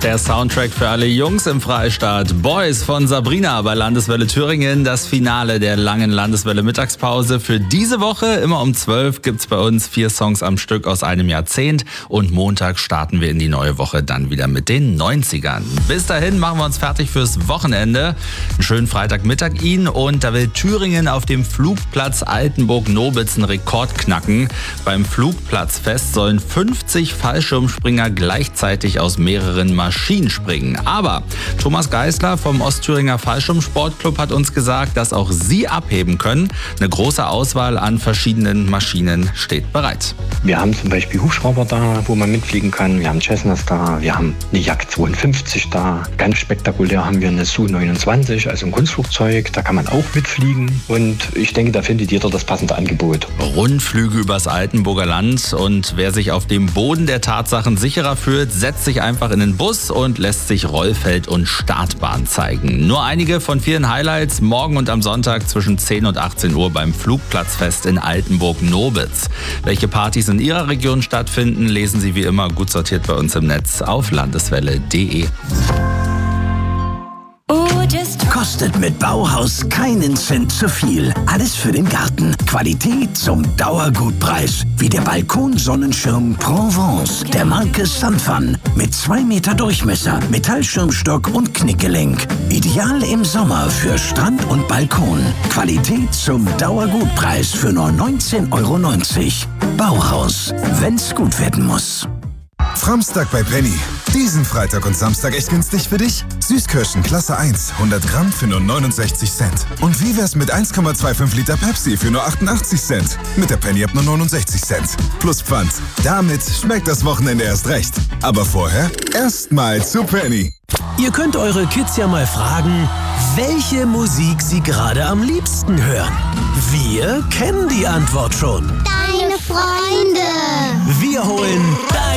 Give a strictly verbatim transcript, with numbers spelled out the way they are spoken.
Der Soundtrack für alle Jungs im Freistaat. Boys von Sabrina bei Landeswelle Thüringen. Das Finale der langen Landeswelle Mittagspause. Für diese Woche, immer um zwölf, gibt's bei uns vier Songs am Stück aus einem Jahrzehnt. Und Montag starten wir in die neue Woche dann wieder mit den neunzigern. Bis dahin machen wir uns fertig fürs Wochenende. Einen schönen Freitagmittag Ihnen. Und da will Thüringen auf dem Flugplatz Altenburg-Nobitz einen Rekord knacken. Beim Flugplatzfest sollen fünfzig Fallschirmspringer gleichzeitig aus mehreren Maschinen springen. Aber Thomas Geisler vom Ostthüringer Fallschirmsportclub hat uns gesagt, dass auch Sie abheben können. Eine große Auswahl an verschiedenen Maschinen steht bereit. Wir haben zum Beispiel Hubschrauber da, wo man mitfliegen kann. Wir haben Cessnas da. Wir haben eine Jak zweiundfünfzig da. Ganz spektakulär haben wir eine S U neunundzwanzig, also ein Kunstflugzeug. Da kann man auch mitfliegen. Und ich denke, da findet jeder das passende Angebot. Rundflüge übers Altenburger Land. Und wer sich auf dem Boden der Tatsachen sicherer fühlt, setzt sich einfach in den Bus und lässt sich Rollfeld und Startbahn zeigen. Nur einige von vielen Highlights morgen und am Sonntag zwischen zehn und achtzehn Uhr beim Flugplatzfest in Altenburg-Nobitz. Welche Partys in Ihrer Region stattfinden, lesen Sie wie immer gut sortiert bei uns im Netz auf landeswelle punkt de. Kostet mit Bauhaus keinen Cent zu viel. Alles für den Garten. Qualität zum Dauergutpreis. Wie der Balkonsonnenschirm Provence der Marke Sunfun. Mit zwei Meter Durchmesser, Metallschirmstock und Knickgelenk. Ideal im Sommer für Strand und Balkon. Qualität zum Dauergutpreis für nur neunzehn Euro neunzig. Bauhaus, wenn's gut werden muss. Framstag bei Penny. Diesen Freitag und Samstag echt günstig für dich? Süßkirschen Klasse eins, hundert Gramm für nur neunundsechzig Cent. Und wie wär's mit eins Komma fünfundzwanzig Liter Pepsi für nur achtundachtzig Cent? Mit der Penny ab nur neunundsechzig Cent. Plus Pfand. Damit schmeckt das Wochenende erst recht. Aber vorher erstmal zu Penny. Ihr könnt eure Kids ja mal fragen, welche Musik sie gerade am liebsten hören. Wir kennen die Antwort schon. Deine Freunde. Wir holen